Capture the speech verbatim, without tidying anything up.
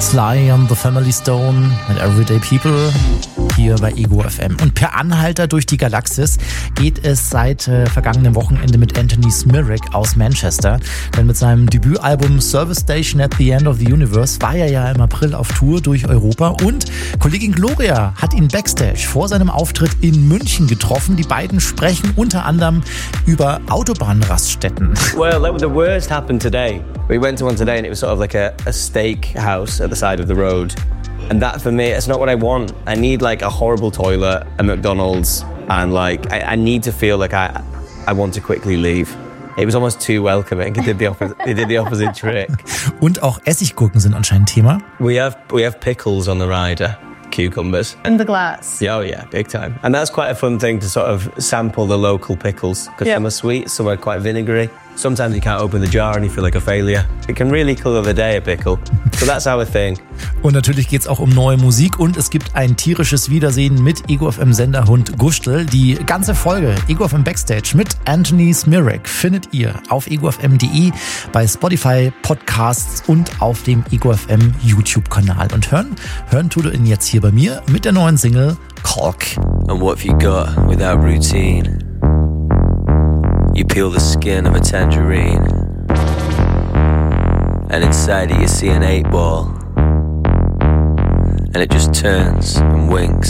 Sly on the Family Stone mit Everyday People hier bei Ego F M. Und per Anhalter durch die Galaxis geht es seit äh, vergangenem Wochenende mit Anthony Smirak aus Manchester. Denn mit seinem Debütalbum Service Station at the End of the Universe war er ja im April auf Tour durch Europa. Und Kollegin Gloria hat ihn backstage vor seinem Auftritt in München getroffen. Die beiden sprechen unter anderem über Autobahnraststätten. Well, the worst happened today. We went to one today and it was sort of like a, a steak house at the side of the road. And that for me, it's not what I want. I need like a horrible toilet, a McDonald's, and like I, I need to feel like I I want to quickly leave. It was almost too welcoming. It did the opposite. It did the opposite trick. Und auch Essiggurken sind anscheinend Thema. We have we have pickles on the rider. Cucumbers. In the glass. Yeah, oh yeah, big time. And that's quite a fun thing to sort of sample the local pickles because yep. some are sweet, some are quite vinegary. Sometimes you can't open the jar and you feel like a failure. It can really colour the day, a pickle. So that's our thing. Und natürlich geht's auch um neue Musik und es gibt ein tierisches Wiedersehen mit Ego F M Senderhund Gustl. Die ganze Folge Ego F M Backstage mit Anthony Smirak findet ihr auf ego f m punkt de, bei Spotify, Podcasts und auf dem Ego F M YouTube-Kanal. Und hören, hören tut ihr ihn jetzt hier bei mir mit der neuen Single Kalk. And what have you got without routine? You peel the skin of a tangerine, and inside it you see an eight ball, and it just turns and winks.